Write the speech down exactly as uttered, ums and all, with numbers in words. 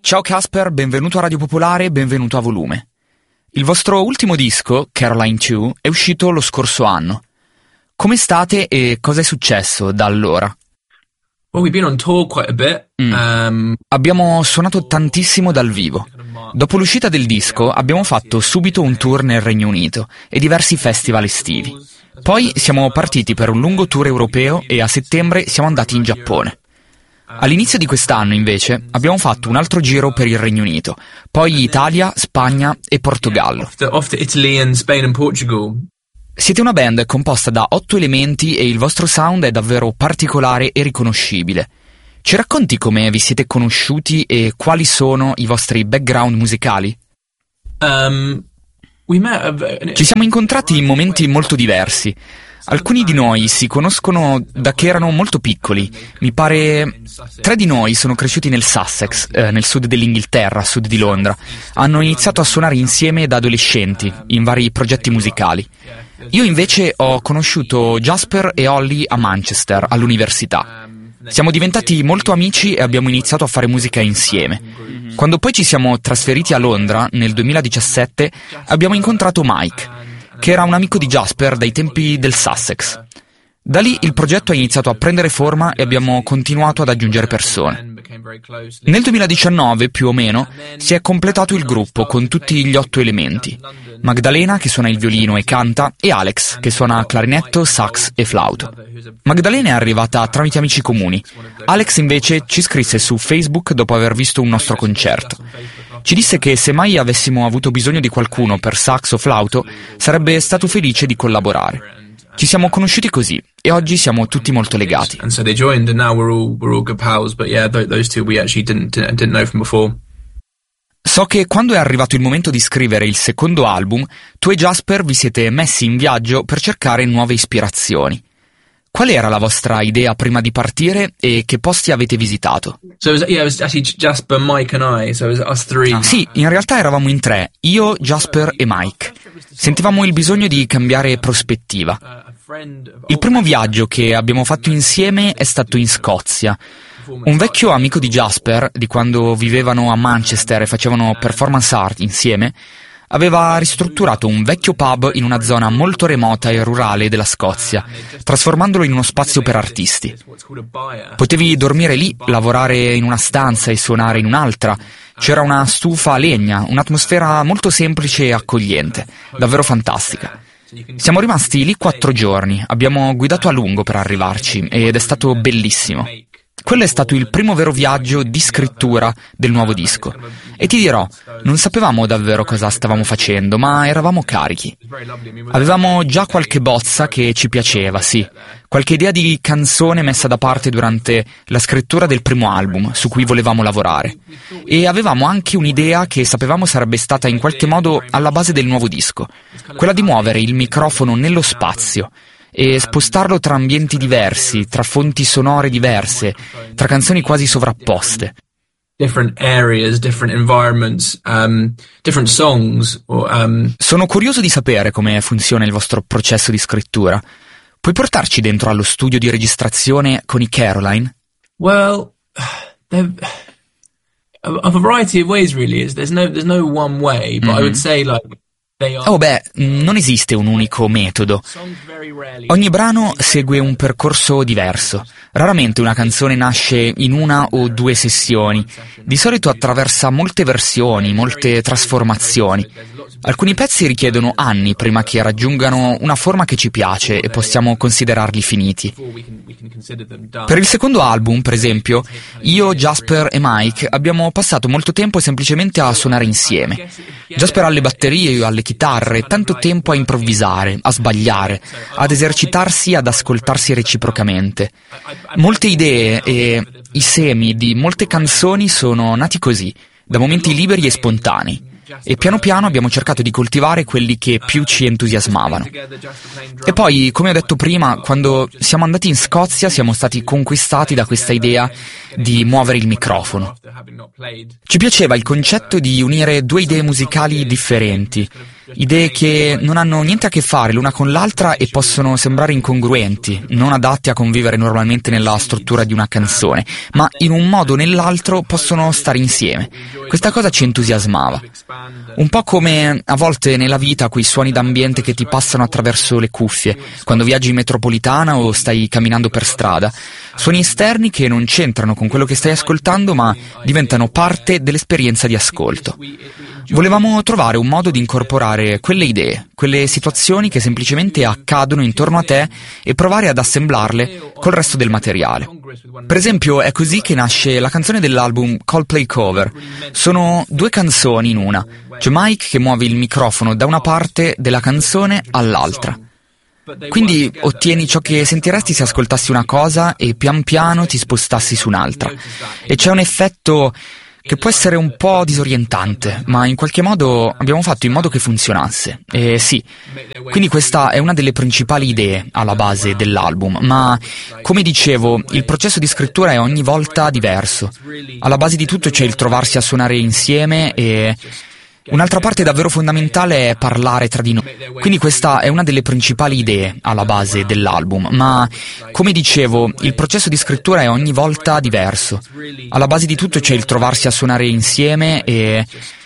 Ciao Casper, benvenuto a Radio Popolare, benvenuto a Volume. Il vostro ultimo disco, Caroline due, è uscito lo scorso anno. Come state e cosa è successo da allora? Well, we've been on tour quite a bit. Mm. Um, Abbiamo suonato tantissimo dal vivo. Dopo l'uscita del disco abbiamo fatto subito un tour nel Regno Unito e diversi festival estivi. Poi siamo partiti per un lungo tour europeo e a settembre siamo andati in Giappone. All'inizio di quest'anno, invece, abbiamo fatto un altro giro per il Regno Unito, poi Italia, Spagna e Portogallo. off to, off to Italy and Spain and Portugal. Siete una band composta da otto elementi e il vostro sound è davvero particolare e riconoscibile. Ci racconti come vi siete conosciuti e quali sono i vostri background musicali? Um, we met, Ci siamo incontrati in momenti molto diversi. Alcuni di noi si conoscono da che erano molto piccoli. Mi pare tre di noi sono cresciuti nel Sussex, eh, nel sud dell'Inghilterra, a sud di Londra. Hanno iniziato a suonare insieme da adolescenti, in vari progetti musicali. Io invece ho conosciuto Jasper e Holly a Manchester, all'università. Siamo diventati molto amici e abbiamo iniziato a fare musica insieme. Quando poi ci siamo trasferiti a Londra, nel duemiladiciassette, abbiamo incontrato Mike, che era un amico di Jasper dai tempi del Sussex. Da lì il progetto ha iniziato a prendere forma e abbiamo continuato ad aggiungere persone. Nel duemiladiciannove, più o meno, si è completato il gruppo con tutti gli otto elementi. Magdalena, che suona il violino e canta, e Alex, che suona clarinetto, sax e flauto. Magdalena è arrivata tramite amici comuni. Alex invece ci scrisse su Facebook dopo aver visto un nostro concerto. Ci disse che se mai avessimo avuto bisogno di qualcuno per sax o flauto, sarebbe stato felice di collaborare. Ci siamo conosciuti così e oggi siamo tutti molto legati. And so they joined and now we're all we're all good pals, but yeah, th- those two we actually didn't didn't didn't know from before. So che quando è arrivato il momento di scrivere il secondo album, tu e Jasper vi siete messi in viaggio per cercare nuove ispirazioni. Qual era la vostra idea prima di partire e che posti avete visitato? So it was, yeah, it was actually Jasper, Mike and I, so it was us three. Ah, sì, in realtà eravamo in tre, io, Jasper e Mike. Sentivamo il bisogno di cambiare prospettiva. Il primo viaggio che abbiamo fatto insieme è stato in Scozia. Un vecchio amico di Jasper, di quando vivevano a Manchester e facevano performance art insieme, aveva ristrutturato un vecchio pub in una zona molto remota e rurale della Scozia, trasformandolo in uno spazio per artisti. Potevi dormire lì, lavorare in una stanza e suonare in un'altra. C'era una stufa a legna, un'atmosfera molto semplice e accogliente, davvero fantastica. Siamo rimasti lì quattro giorni, abbiamo guidato a lungo per arrivarci ed è stato bellissimo. Quello è stato il primo vero viaggio di scrittura del nuovo disco. E ti dirò, non sapevamo davvero cosa stavamo facendo, ma eravamo carichi. Avevamo già qualche bozza che ci piaceva, sì. Qualche idea di canzone messa da parte durante la scrittura del primo album, su cui volevamo lavorare. E avevamo anche un'idea che sapevamo sarebbe stata in qualche modo alla base del nuovo disco. Quella di muovere il microfono nello spazio e spostarlo tra ambienti diversi, tra fonti sonore diverse, tra canzoni quasi sovrapposte. Different areas, different environments, um, different songs. Or, um... Sono curioso di sapere come funziona il vostro processo di scrittura. Puoi portarci dentro allo studio di registrazione con i Caroline? Well, a, a variety of ways really. Is there's no there's no one way, but mm-hmm. I would say like. Oh beh, non esiste un unico metodo. Ogni brano segue un percorso diverso. Raramente una canzone nasce in una o due sessioni. Di solito attraversa molte versioni, molte trasformazioni. Alcuni pezzi richiedono anni prima che raggiungano una forma che ci piace e possiamo considerarli finiti. Per il secondo album, per esempio, io, Jasper e Mike abbiamo passato molto tempo semplicemente a suonare insieme. Jasper alle batterie, io alle chitarre, tanto tempo a improvvisare, a sbagliare, ad esercitarsi, ad ascoltarsi reciprocamente. Molte idee e i semi di molte canzoni sono nati così, da momenti liberi e spontanei. E piano piano abbiamo cercato di coltivare quelli che più ci entusiasmavano. E poi, come ho detto prima, quando siamo andati in Scozia siamo stati conquistati da questa idea di muovere il microfono. Ci piaceva il concetto di unire due idee musicali differenti, idee che non hanno niente a che fare l'una con l'altra e possono sembrare incongruenti, non adatti a convivere normalmente nella struttura di una canzone, ma in un modo o nell'altro possono stare insieme. Questa cosa ci entusiasmava. Un po' come a volte nella vita quei suoni d'ambiente che ti passano attraverso le cuffie, quando viaggi in metropolitana o stai camminando per strada. Suoni esterni che non c'entrano con quello che stai ascoltando, ma diventano parte dell'esperienza di ascolto. Volevamo trovare un modo di incorporare quelle idee, quelle situazioni che semplicemente accadono intorno a te e provare ad assemblarle col resto del materiale. Per esempio, è così che nasce la canzone dell'album Coldplay Cover. Sono due canzoni in una. C'è Mike che muove il microfono da una parte della canzone all'altra. Quindi ottieni ciò che sentiresti se ascoltassi una cosa e pian piano ti spostassi su un'altra. E c'è un effetto che può essere un po' disorientante, ma in qualche modo abbiamo fatto in modo che funzionasse. E sì, quindi questa è una delle principali idee alla base dell'album, ma come dicevo, il processo di scrittura è ogni volta diverso. Alla base di tutto c'è il trovarsi a suonare insieme e un'altra parte davvero fondamentale è parlare tra di noi. Quindi questa è una delle principali idee alla base dell'album, ma come dicevo, il processo di scrittura è ogni volta diverso. Alla base di tutto c'è il trovarsi a suonare insieme e